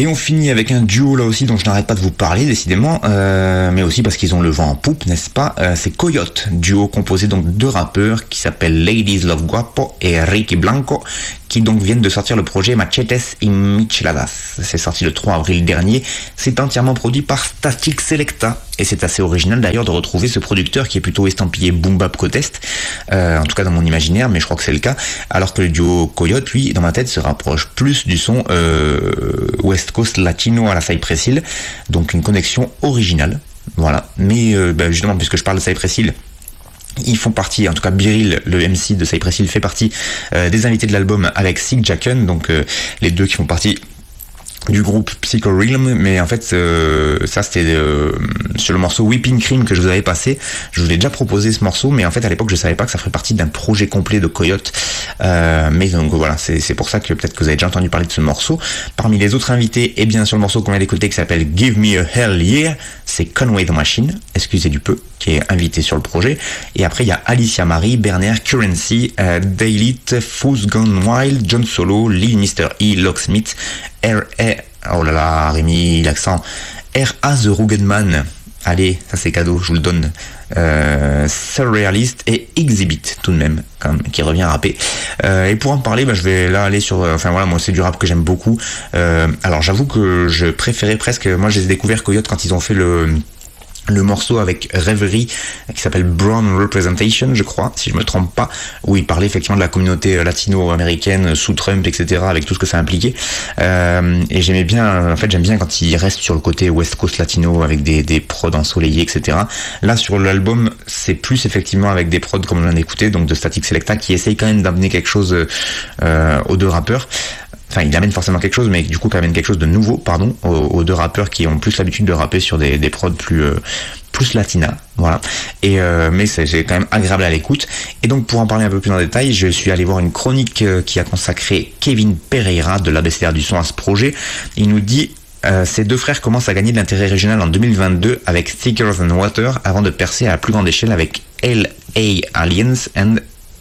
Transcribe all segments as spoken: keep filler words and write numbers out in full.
Et on finit avec un duo là aussi dont je n'arrête pas de vous parler décidément, euh, mais aussi parce qu'ils ont le vent en poupe, n'est-ce pas, euh, c'est Coyote, duo composé donc de deux rappeurs qui s'appellent Ladies Love Guapo et Ricky Blanco, qui donc viennent de sortir le projet Machetes y Micheladas. C'est sorti le trois avril dernier. C'est entièrement produit par Static Selecta. Et c'est assez original d'ailleurs de retrouver ce producteur qui est plutôt estampillé boom bap côte est, euh, en tout cas dans mon imaginaire, mais je crois que c'est le cas. Alors que le duo Coyote, lui, dans ma tête, se rapproche plus du son euh, West Coast latino à la Cypress Hill. Donc une connexion originale. Voilà. Mais euh, bah, justement, puisque je parle de Cypress Hill, ils font partie, en tout cas Biril, le M C de Cypress Hill, fait partie euh, des invités de l'album avec Sig Jacken, donc euh, les deux qui font partie du groupe Psycho Realm, mais en fait euh, ça c'était euh, sur le morceau Whipping Cream que je vous avais passé. Je vous ai déjà proposé ce morceau, mais en fait à l'époque je savais pas que ça ferait partie d'un projet complet de Coyote, euh, mais donc voilà, c'est, c'est pour ça que peut-être que vous avez déjà entendu parler de ce morceau. Parmi les autres invités, et eh bien sur le morceau qu'on vient d'écouter qui s'appelle Give Me a Hell Yeah, c'est Conway the Machine, excusez du peu, qui est invité sur le projet. Et après il y a Alicia Marie, Berner, Currency, euh, Daylite, Foos Gone Wild, John Solo, Lil Mister E, Locksmith, R A, oh là là, Rémi, l'accent, R A The Rugged Man, allez, ça c'est cadeau, je vous le donne, euh, Surrealist et Exhibit, tout de même, quand même, qui revient à rapper. Euh, et pour en parler, bah, je vais là aller sur, enfin voilà, moi c'est du rap que j'aime beaucoup. Euh, alors j'avoue que je préférais presque, moi j'ai découvert Coyote quand ils ont fait le... le morceau avec Reverie qui s'appelle Brown Representation, je crois, si je me trompe pas, où il parlait effectivement de la communauté latino-américaine sous Trump, et cetera, avec tout ce que ça impliquait. Euh, et j'aimais bien, en fait, j'aime bien quand il reste sur le côté West Coast latino avec des, des prods ensoleillés, et cetera. Là, sur l'album, c'est plus effectivement avec des prods comme on vient d'écouter, donc de Static Selecta, qui essaye quand même d'amener quelque chose euh, aux deux rappeurs. Enfin, il amène forcément quelque chose, mais du coup, il amène quelque chose de nouveau, pardon, aux, aux deux rappeurs qui ont plus l'habitude de rapper sur des, des prods plus, euh, plus latina, voilà. Et euh, mais c'est, c'est quand même agréable à l'écoute. Et donc, pour en parler un peu plus en détail, je suis allé voir une chronique euh, qui a consacré Kevin Pereira de l'A B C D R du son à ce projet. Il nous dit euh, ces deux frères commencent à gagner de l'intérêt régional en deux mille vingt-deux avec Thicker Than Water, avant de percer à la plus grande échelle avec L A Aliens and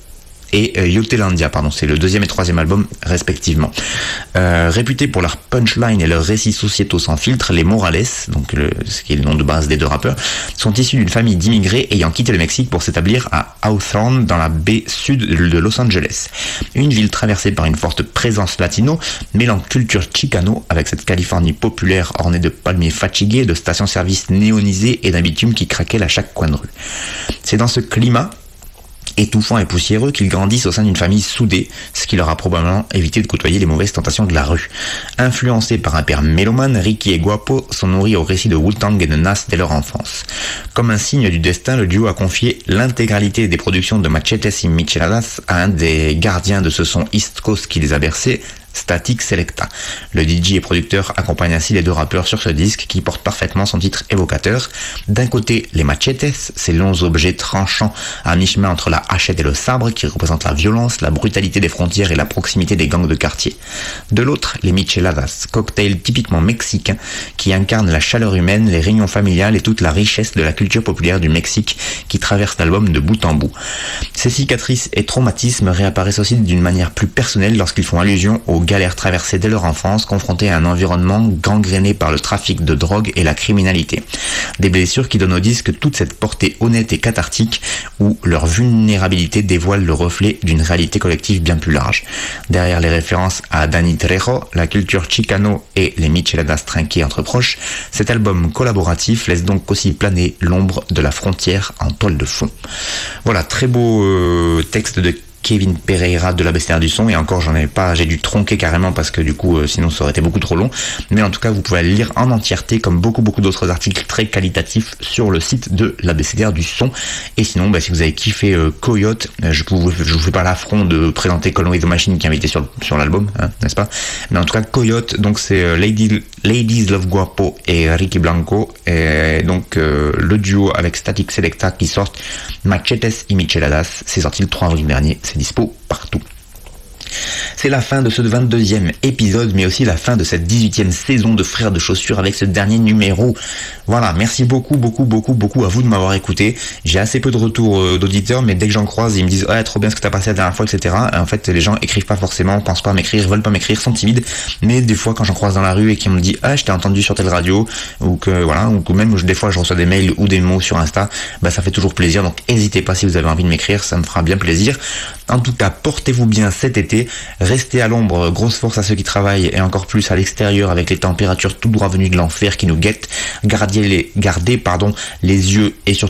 et euh, Yotelandia, pardon, c'est le deuxième et troisième album respectivement. Euh, réputés pour leur punchline et leurs récits sociétaux sans filtre, les Morales, donc le, ce qui est le nom de base des deux rappeurs, sont issus d'une famille d'immigrés ayant quitté le Mexique pour s'établir à Hawthorne, dans la baie sud de Los Angeles. Une ville traversée par une forte présence latino, mêlant culture chicano avec cette Californie populaire ornée de palmiers fatigués, de stations-service néonisées et d'un bitume qui craquait à chaque coin de rue. C'est dans ce climat étouffant et poussiéreux qu'ils grandissent au sein d'une famille soudée, ce qui leur a probablement évité de côtoyer les mauvaises tentations de la rue. Influencés par un père mélomane, Ricky et Guapo sont nourris au récit de Wu-Tang et de Nas dès leur enfance. Comme un signe du destin, le duo a confié l'intégralité des productions de Machetes y Micheladas à un des gardiens de ce son East Coast qui les a bercés, Static Selecta. Le D J et producteur accompagne ainsi les deux rappeurs sur ce disque qui porte parfaitement son titre évocateur. D'un côté, les machetes, ces longs objets tranchants à mi-chemin entre la hachette et le sabre qui représentent la violence, la brutalité des frontières et la proximité des gangs de quartier. De l'autre, les micheladas, cocktails typiquement mexicains qui incarnent la chaleur humaine, les réunions familiales et toute la richesse de la culture populaire du Mexique qui traverse l'album de bout en bout. Ces cicatrices et traumatismes réapparaissent aussi d'une manière plus personnelle lorsqu'ils font allusion aux galères traversées dès leur enfance, confrontés à un environnement gangréné par le trafic de drogue et la criminalité. Des blessures qui donnent au disque toute cette portée honnête et cathartique où leur vulnérabilité dévoile le reflet d'une réalité collective bien plus large. Derrière les références à Danny Trejo, la culture chicano et les micheladas trinquées entre proches, cet album collaboratif laisse donc aussi planer l'ombre de la frontière en toile de fond. Voilà, très beau euh, texte de Kevin Pereira de l'A B C D R du son, et encore j'en ai pas, j'ai dû tronquer carrément parce que du coup euh, sinon ça aurait été beaucoup trop long, mais en tout cas vous pouvez aller lire en entièreté comme beaucoup beaucoup d'autres articles très qualitatifs sur le site de l'A B C D R du son. Et sinon bah, si vous avez kiffé euh, Coyote, euh, je, vous, je vous fais pas l'affront de présenter Conway the Machine qui est invité sur, sur l'album, hein, n'est-ce pas, mais en tout cas Coyote, donc c'est euh, Lady, Ladies Love Guapo et Ricky Blanco, et donc euh, le duo avec Static Selecta qui sort Machetes y Micheladas, c'est sorti le trois avril dernier, c'est dispo partout. C'est la fin de ce vingt-deuxième épisode, mais aussi la fin de cette dix-huitième saison de Frères de Chaussures avec ce dernier numéro. Voilà, merci beaucoup, beaucoup, beaucoup, beaucoup à vous de m'avoir écouté. J'ai assez peu de retours euh, d'auditeurs, mais dès que j'en croise, ils me disent « Ah, trop bien ce que t'as passé la dernière fois, et cetera » Et en fait, les gens écrivent pas forcément, pensent pas à m'écrire, veulent pas m'écrire, sont timides. Mais des fois, quand j'en croise dans la rue et qu'ils me disent « Ah, je t'ai entendu sur telle radio », ou que voilà, ou que même des fois je reçois des mails ou des mots sur Insta, bah ça fait toujours plaisir. Donc n'hésitez pas si vous avez envie de m'écrire, ça me fera bien plaisir. En tout cas, portez-vous bien cet été, restez à l'ombre, grosse force à ceux qui travaillent et encore plus à l'extérieur avec les températures tout droit venues de l'enfer qui nous guettent. Gardez les, gardez, pardon, les yeux et surtout